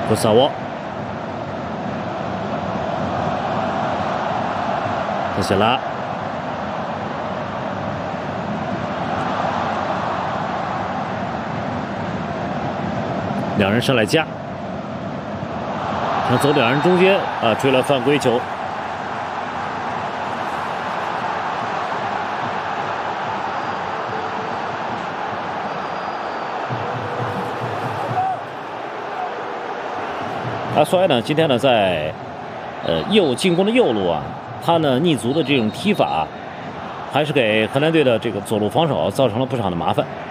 库萨沃，特谢拉，两人上来夹，想走两人中间啊，吹了犯规球。阿衰呢，今天呢在进攻的右路啊，他呢逆足的这种踢法，还是给荷兰队的这个左路防守造成了不少的麻烦。